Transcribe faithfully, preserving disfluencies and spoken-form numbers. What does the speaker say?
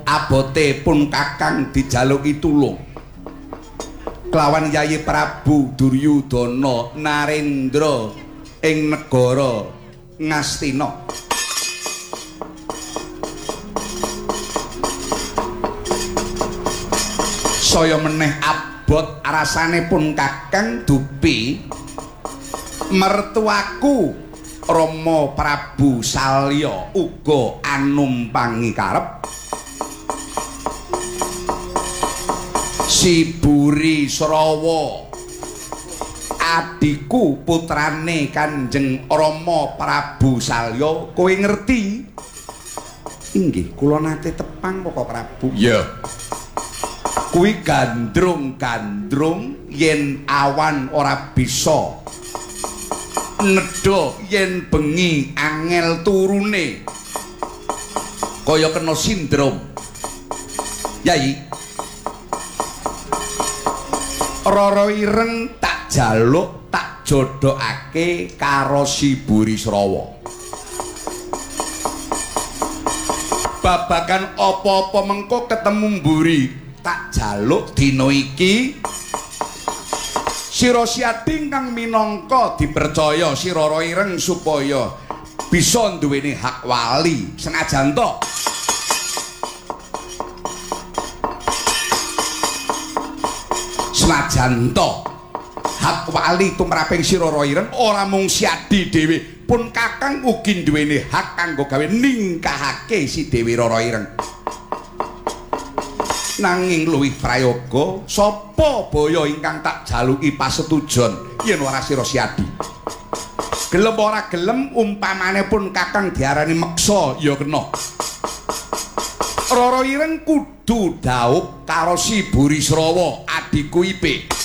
abote pun Kakang dijaluki tulung kelawan Yayi Prabu Duryudana Narendra ing negara Ngastina. Saya meneh abot rasane pun Kakang dupi mertuaku Rama Prabu Salya uga anumpangi karep si Buri Srawa adikku putrane Kanjeng Rama Prabu Salya. Kowe ngerti? Inggih, kula nate tepang Koko Prabu. Iya. Kuwi gandrung-gandrung yen awan ora bisa nedha yen bengi angel turune kaya kena sindrom. Yayi Rara Ireng tak jaluk tak jodhokake karo si Buri Srawa. Babagan apa-apa mengko ketemu Mburi tak jaluk dina iki Sira Siadi kang minangka dipercaya si Rara Ireng supaya bisa duweni hak wali senajan to senajan to hak wali tumraping si Rara Ireng ora mung Siadi dhewe pun Kakang ugi duweni hak kanggo gawe ningkahake si Dewi Rara Ireng. Nanging luwih prayoga sapa baya ingkang tak jaluki pasetujon yen ora Sira Siadi. Gelem ora gelem umpamane pun Kakang diarani meksa ya kena. Rara Ireng kudu dhaup karo si Buri Srawa adikku Ipe.